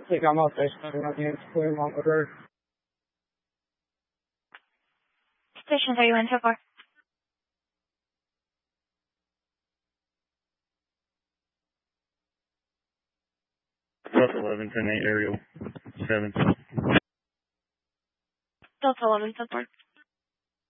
think I'm up there, so I'm going to clear Longwood Road. Stations are you in so far? Delta 11, 10-8, aerial 7. Delta 11, support.